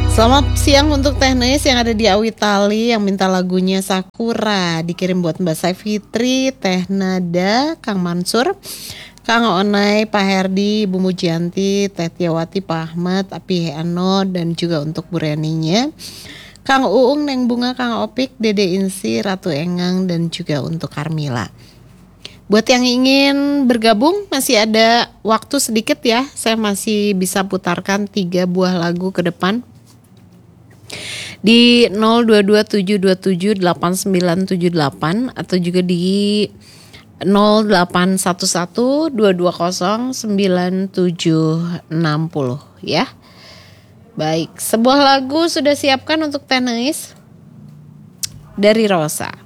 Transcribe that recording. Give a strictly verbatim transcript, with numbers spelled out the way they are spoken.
Selamat siang untuk Teh Neis yang ada di Awitali yang minta lagunya Sakura. Dikirim buat Mbak Sai Fitri, Teh Nada, Kang Mansur, Kang Onai, Pak Herdi, Bu Mujianti, Teh Tiawati, Pak Ahmad, Api Heno, dan juga untuk Bu Reninya, Kang Uung, Neng Bunga, Kang Opik, Dede Insi, Ratu Engang, dan juga untuk Carmila. Buat yang ingin bergabung masih ada waktu sedikit ya. Saya masih bisa putarkan tiga buah lagu ke depan di nol dua dua tujuh dua tujuh delapan sembilan tujuh delapan atau juga di nol delapan satu satu dua dua nol sembilan tujuh enam nol ya. Baik, sebuah lagu sudah siapkan untuk Teh Neis dari Rosa.